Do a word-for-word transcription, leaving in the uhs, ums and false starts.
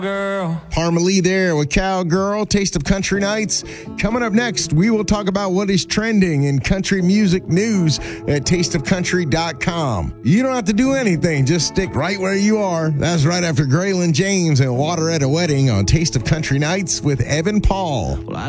Girl. Parma Lee there with Cowgirl, Taste of Country Nights. Coming up next, we will talk about what is trending in country music news at taste of country dot com. You don't have to do anything. Just stick right where you are. That's right after Graylin James and Water at a Wedding on Taste of Country Nights with Evan Paul. Well, I